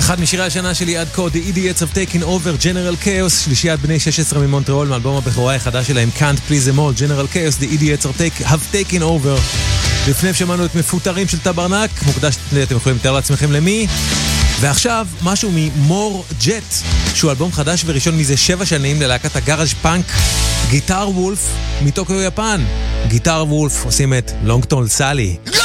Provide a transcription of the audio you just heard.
אחד משירי השנה שלי עד כה, The Idiots have taken over, General Chaos, שלישיית בני 16 ממונטריאול, מאלבום הבכורה החדש שלהם, Can't Please Them All, General Chaos, The Idiots have taken over. לפני שמענו את מפוטרים של טברנק, מוקדש, אתם יכולים לתאר לעצמכם למי. ועכשיו, משהו ממור ג'ט, שהוא אלבום חדש וראשון מזה 7 שנים ללהקת הגאראז' פאנק, גיטר וולף, מטוקיו יפן. גיטר וולף עושים את לונג טול סאלי.